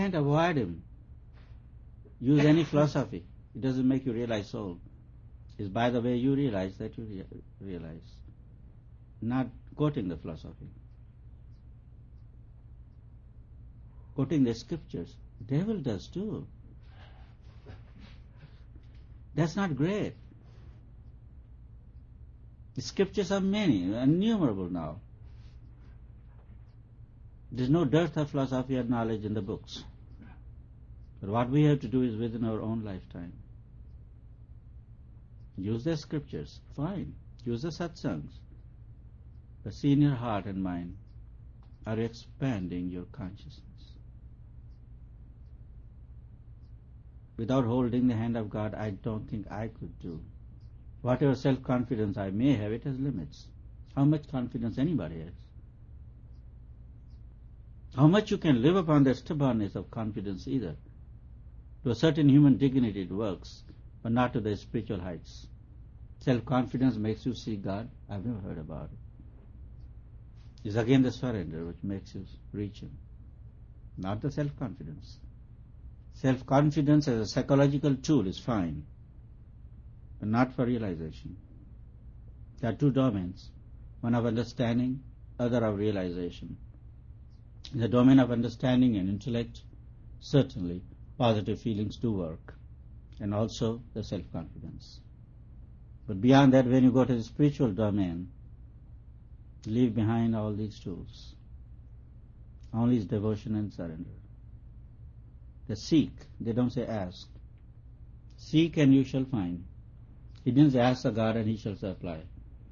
can't avoid him. Use any philosophy. It doesn't make you realize soul. It's by the way you realize that you realize. Not quoting the philosophy. Quoting the scriptures. Devil does too. That's not great. The scriptures are many, innumerable now. There's no dearth of philosophy or knowledge in the books. But what we have to do is within our own lifetime. Use the scriptures, fine. Use the satsangs. But see in your heart and mind, are you expanding your consciousness? Without holding the hand of God, I don't think I could do. Whatever self-confidence I may have, it has limits. How much confidence anybody has? How much you can live upon the stubbornness of confidence either. To a certain human dignity it works, but not to the spiritual heights. Self-confidence makes you see God. I've never heard about it. It's again the surrender which makes you reach Him, not the self-confidence. Self-confidence as a psychological tool is fine, but not for realization. There are two domains, one of understanding, other of realization. In the domain of understanding and intellect, certainly positive feelings do work, and also the self-confidence. But beyond that, when you go to the spiritual domain, leave behind all these tools. Only is devotion and surrender. They seek, they don't say ask. Seek and you shall find. He didn't say ask the God and He shall supply.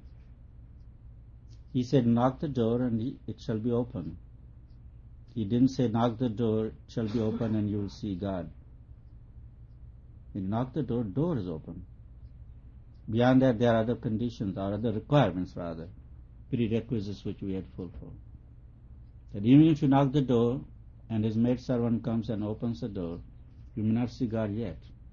He said knock the door and it shall be open. He didn't say knock the door, it shall be open and you will see God. When you knock the door, door is open. Beyond that there are other conditions or other requirements rather, prerequisites which we had to fulfill. That even if you knock the door and His maid servant comes and opens the door, you may not see God yet.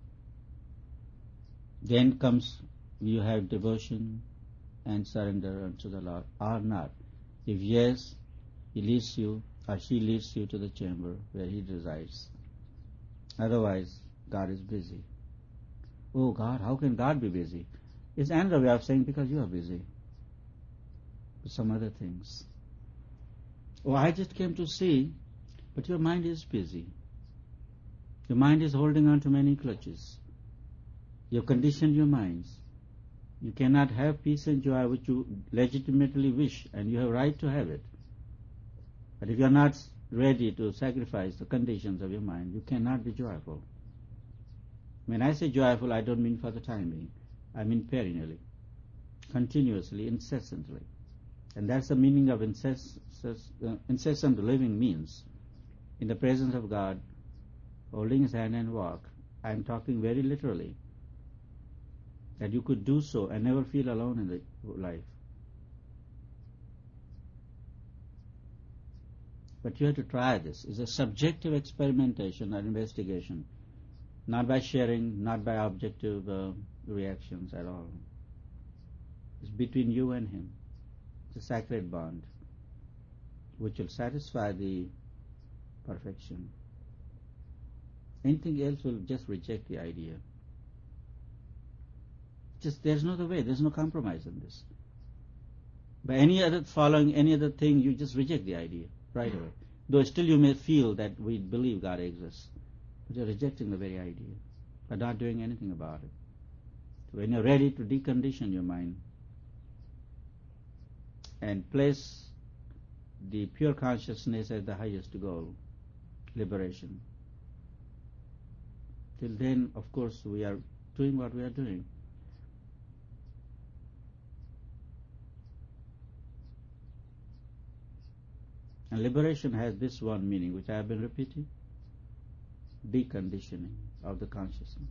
Then comes you have devotion and surrender unto the Lord or not. If yes, He leads you or she leads you to the chamber where He resides. Otherwise, God is busy. Oh God, how can God be busy? It's another way of saying because you are busy with some other things. Oh, I just came to see, but your mind is busy. Your mind is holding on to many clutches. You have conditioned your minds. You cannot have peace and joy which you legitimately wish, and you have right to have it. But if you are not ready to sacrifice the conditions of your mind, you cannot be joyful. When I say joyful, I don't mean for the time being. I mean perennially, continuously, incessantly. And that's the meaning of incessant living means. In the presence of God, holding His hand and walk, I am talking very literally. That you could do so and never feel alone in the life. But you have to try this. It's a subjective experimentation or investigation, not by sharing, not by objective reactions at all. It's between you and Him. It's a sacred bond which will satisfy the perfection. Anything else will just reject the idea. Just there's no other way, there's no compromise in this. By any other following any other thing, you just reject the idea right away. Though still you may feel that we believe God exists, but you're rejecting the very idea by not doing anything about it. So when you're ready to decondition your mind and place the pure consciousness as the highest goal, liberation, till then, of course, we are doing what we are doing. And liberation has this one meaning, which I have been repeating: deconditioning of the consciousness.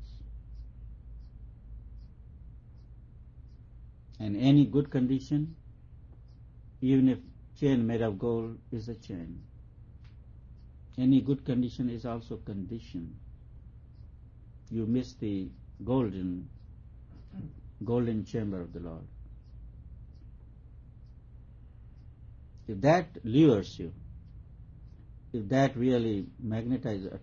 And any good condition, even if chain made of gold is a chain, any good condition is also condition. You miss the golden chamber of the Lord. If that lures you, if that really magnetizes,